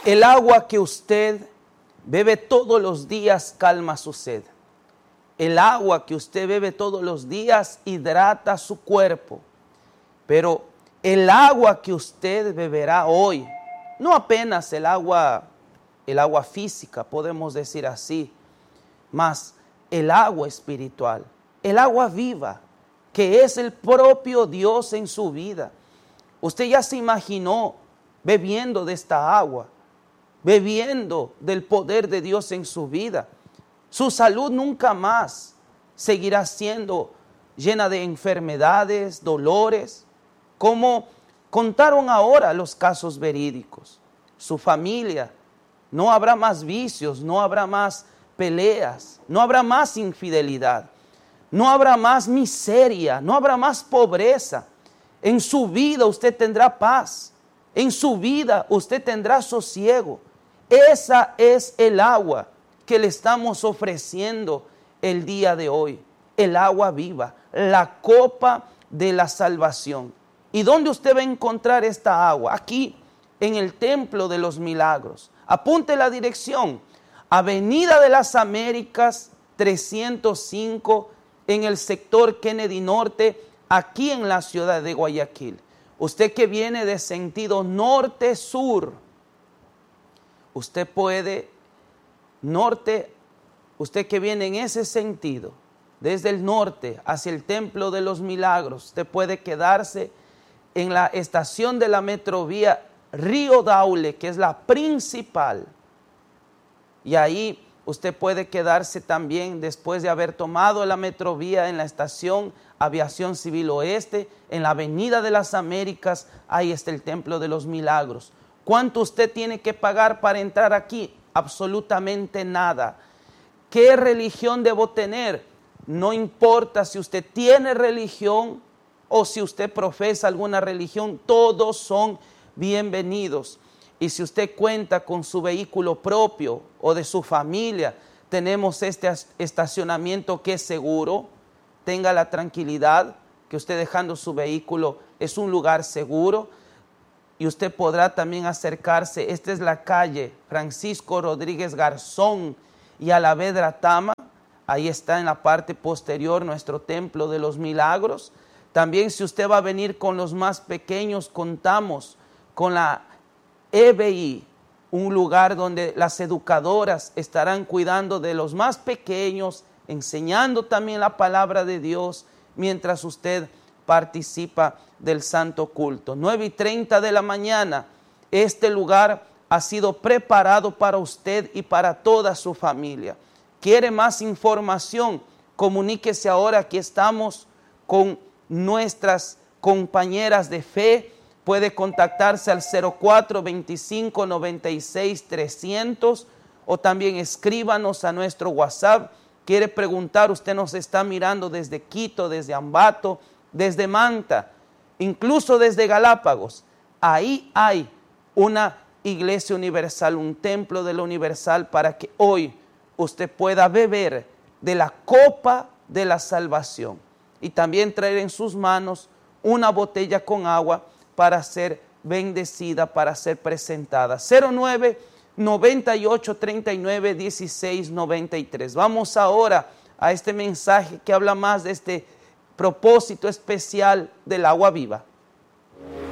El agua que usted bebe todos los días calma su sed. El agua que usted bebe todos los días hidrata su cuerpo. Pero el agua que usted beberá hoy, no apenas el agua física, podemos decir así, mas el agua espiritual, el agua viva, que es el propio Dios en su vida. Usted ya se imaginó bebiendo de esta agua, bebiendo del poder de Dios en su vida. Su salud nunca más seguirá siendo llena de enfermedades, dolores, como contaron ahora los casos verídicos. Su familia, no habrá más vicios, no habrá más peleas, no habrá más infidelidad, no habrá más miseria, no habrá más pobreza. En su vida usted tendrá paz, en su vida usted tendrá sosiego. Esa es el agua que le estamos ofreciendo el día de hoy, el agua viva, la copa de la salvación. ¿Y dónde usted va a encontrar esta agua? Aquí, en el Templo de los Milagros. Apunte la dirección: Avenida de las Américas 305, en el sector Kennedy Norte, aquí en la ciudad de Guayaquil. Usted que viene de sentido norte-sur, usted puede, usted que viene en ese sentido, desde el norte hacia el Templo de los Milagros, usted puede quedarse en la estación de la Metrovía Río Daule, que es la principal. Y ahí usted puede quedarse también después de haber tomado la Metrovía en la estación Aviación Civil Oeste, en la Avenida de las Américas. Ahí está el Templo de los Milagros. ¿Cuánto usted tiene que pagar para entrar aquí? Absolutamente nada. ¿Qué religión debo tener? No importa si usted tiene religión o si usted profesa alguna religión, todos son bienvenidos. Y si usted cuenta con su vehículo propio o de su familia, tenemos este estacionamiento que es seguro. Tenga la tranquilidad que usted, dejando su vehículo, es un lugar seguro. Y usted podrá también acercarse. Esta es la calle Francisco Rodríguez Garzón y Alavedra Tama. Ahí está en la parte posterior nuestro Templo de los Milagros. También, si usted va a venir con los más pequeños, contamos con la EBI, un lugar donde las educadoras estarán cuidando de los más pequeños, enseñando también la palabra de Dios mientras usted participa del santo culto. 9:30 de la mañana, este lugar ha sido preparado para usted y para toda su familia. ¿Quiere más información? Comuníquese ahora. Aquí estamos con nuestras compañeras de fe. Puede contactarse al 0425-96-300 o también escríbanos a nuestro WhatsApp. Quiere preguntar, usted nos está mirando desde Quito, desde Ambato, desde Manta, incluso desde Galápagos. Ahí hay una iglesia universal, un templo de la universal, para que hoy usted pueda beber de la copa de la salvación y también traer en sus manos una botella con agua para ser bendecida, para ser presentada. 09-98-39-16-93. Vamos ahora a este mensaje que habla más de este propósito especial del agua viva.